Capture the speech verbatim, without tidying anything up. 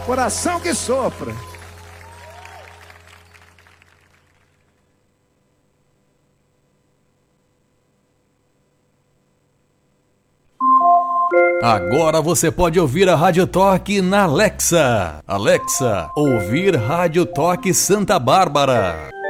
Coração que sofra. Agora você pode ouvir a Rádio Toque na Alexa. Alexa, ouvir Rádio Toque Santa Bárbara.